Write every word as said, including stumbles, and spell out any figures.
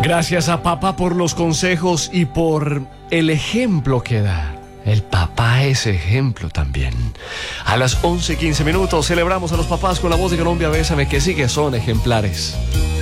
Gracias a papá por los consejos y por el ejemplo que da. El papá es ejemplo también. A las once quince minutos celebramos a los papás con la voz de Colombia. Bésame, que sí que son ejemplares.